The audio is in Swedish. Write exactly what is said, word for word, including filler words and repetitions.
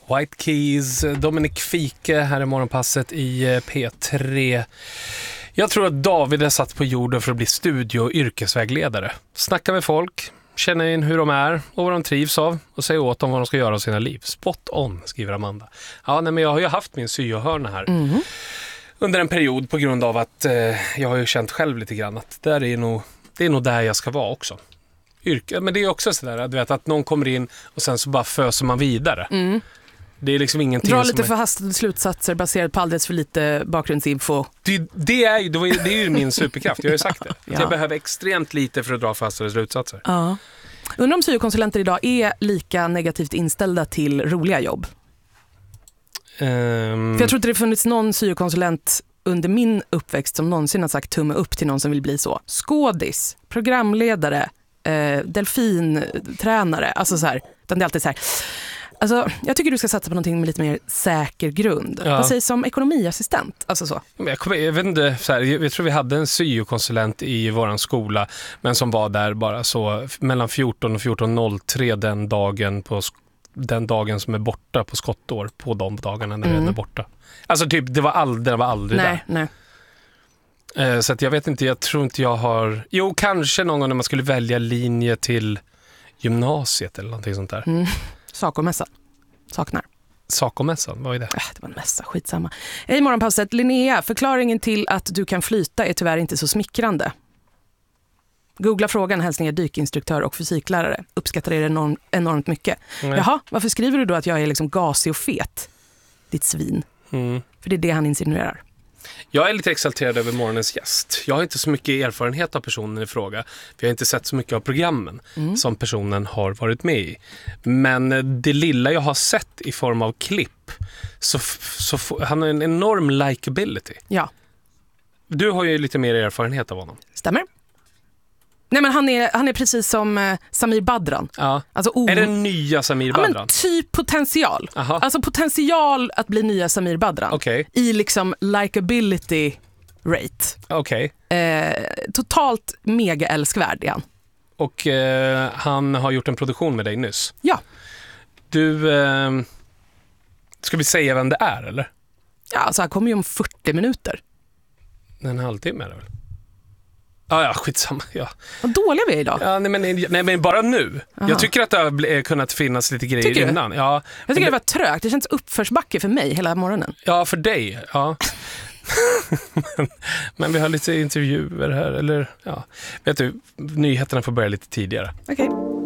White Keys, Dominic Fike här i morgonpasset i P tre. Jag tror att David är satt på jorden för att bli studie- och yrkesvägledare. Snacka med folk, känna in hur de är och vad de trivs av och säga åt dem vad de ska göra av sina liv. Spot on, skriver Amanda. Ja, nej, men jag har ju haft min syohörna här mm. under en period på grund av att eh, jag har ju känt själv lite grann att där är nog, det är nog där jag ska vara också. Yrke, men det är också sådär, du vet, att någon kommer in och sen så bara föser man vidare. Mm. Det är liksom ingenting. Dra lite är... förhastade slutsatser baserat på alldeles för lite bakgrundsinfo. Det, det, är, ju, det är ju min superkraft, jag har ju sagt det. Ja. Jag behöver extremt lite för att dra förhastade slutsatser. Ja. Undrar om syokonsulenter idag är lika negativt inställda till roliga jobb? Um... För jag tror inte det funnits någon syokonsulent under min uppväxt som någonsin har sagt tumme upp till någon som vill bli så. Skådis, programledare, eh, delfintränare, alltså så här. Utan det är alltid så här. Alltså, jag tycker du ska satsa på någonting med lite mer säker grund. Ja. Vad sägs som ekonomiassistent? Alltså så. Jag, kommer, jag vet inte, så här, jag, jag tror vi hade en syokonsulent i våran skola, men som var där bara så mellan fjorton och fjorton noll tre den dagen på den dagen som är borta på skottår, på de dagarna när mm. den är borta. Alltså typ, det var aldrig, det var aldrig nej, där. Nej. Eh, så att jag vet inte, jag tror inte jag har... Jo, kanske någon gång när man skulle välja linje till gymnasiet eller någonting sånt där. Mm. Sakomässan. Saknar. Sakomässan, vad är det? Äh, det var en mässa, skitsamma. Hej morgonpasset, Linnea. Förklaringen till att du kan flyta är tyvärr inte så smickrande. Googla frågan, hälsningar dykinstruktör och fysiklärare. Uppskattar er enorm, enormt mycket. Mm. Jaha, varför skriver du då att jag är liksom gasig och fet? Ditt svin. Mm. För det är det han insinuerar. Jag är lite exalterad över morgonens gäst. Jag har inte så mycket erfarenhet av personen i fråga. För jag har inte sett så mycket av programmen mm. som personen har varit med i. Men det lilla jag har sett i form av klipp, så, så han har en enorm likability. Ja. Du har ju lite mer erfarenhet av honom. Stämmer. Nej, men han är, han är precis som eh, Samir Badran. Ja. Alltså, oh, är det nya Samir Badran? Ja, men typ potential. Aha. Alltså potential att bli nya Samir Badran. Okay. I liksom likability rate. Okay. Eh, totalt mega älskvärd är han. Och eh, han har gjort en produktion med dig nyss. Ja. Du, eh, ska vi säga vem det är, eller? Ja, alltså han kommer ju om fyrtio minuter. En halvtimme är det väl? Ah, ja, skitsamma. Ja. Vad dåliga vi är idag. Ja, nej, men, nej, men bara nu. Aha. Jag tycker att det har kunnat finnas lite grejer tycker innan. Ja, jag tycker det var trögt. Det känns uppförsbacke för mig hela morgonen. Ja, för dig. Ja. men, men vi har lite intervjuer här. Eller, ja. Vet du, nyheterna får börja lite tidigare. Okej. Okay.